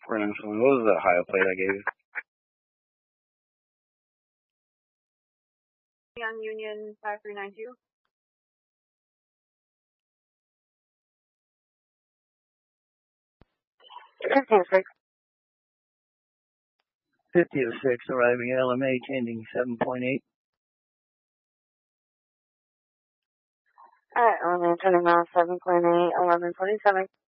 What was the Ohio plate I gave you? On Union 5392. 5006 arriving at LMH ending 7.8. Alright, LMH turning on 7.8, 1147.